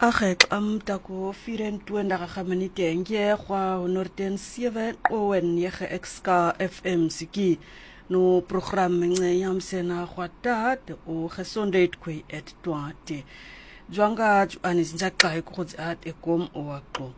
Agek tako 24 minute nge kwa 107 owen yege XK FM siki no programme nge yamsena kwa tat o gesondheid kwe et twate jwanga anis njakla ko at ekom o aklo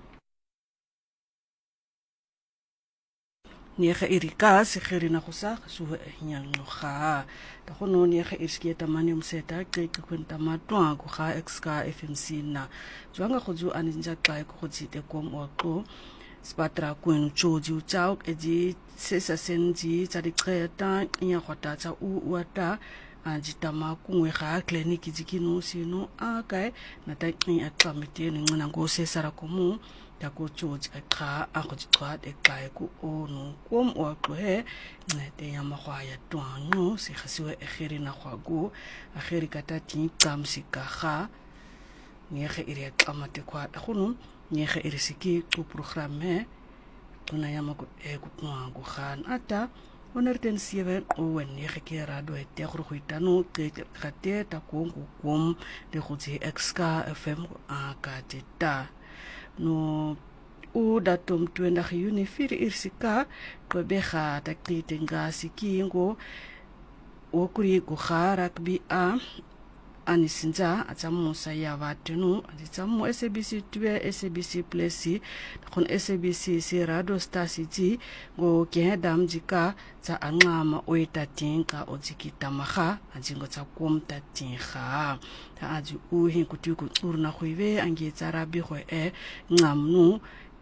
niege irika sigeri na kusa so nyangxa ta gono niege irskieta mani umseta keke kwenta matwa go ga XK FMC na jwanga goju aninja xa go tsite kom oklo spatra kwenu choji uchao eji sesa senji tsa diqeta nya khota tsa uata ajitama kungwe ga clinic jikino sino akae na ta nya tsamete ngina go sesara komu tako choji akha akhotswa ekai ku ono kom oklo he nete yamakhwaya twango sigasiwe egeri na khwago ageri kata tinqamsika kha niege iri xamate kwa khunu niege iri siki ku programme tuna yamaku ekutwango khan ata 107 owen niege ke rado ete khurkhitano khate ta kongo kom de khutsi XK FM akateta no u datum 20 Juni 4 irsika kwebega taktitenga sikingo okuri kuharak bi a anisinza atsamusa ya vatenu atsamu SABC 2 SABC Plus kon SABC si radio station go kedam jika tsa angama oitatinka ojikita maha ajingo tsa komta tinha ta aji uhin kutuku urna khuive ange tsarabi go ngamnu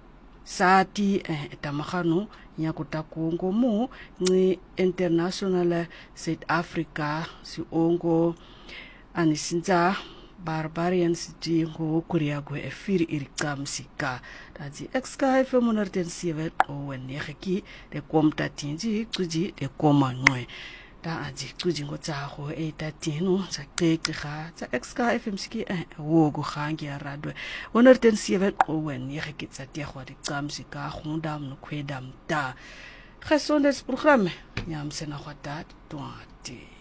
sati etamahano nyakuta Kongo mu ni international South Africa si ongo anisinza barbarian city go Korea go efiri irikamsika tazi XK FM 107 owen yeki de komta tinji kuji de komanwe ta aji kuji ngo tsago etatino sa kekha tsa XK FM siki wo go khangi radwe 107 owen yeki tsa tiagwa de kamsika khundam no kwedam ta gesondheidsprogramme yamsena khwata twati